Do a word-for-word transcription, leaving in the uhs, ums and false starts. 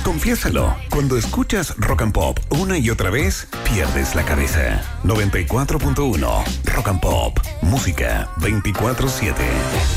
Confiésalo. Cuando escuchas Rock and Pop una y otra vez, pierdes la cabeza. noventa y cuatro punto uno Rock and Pop. Música veinticuatro siete.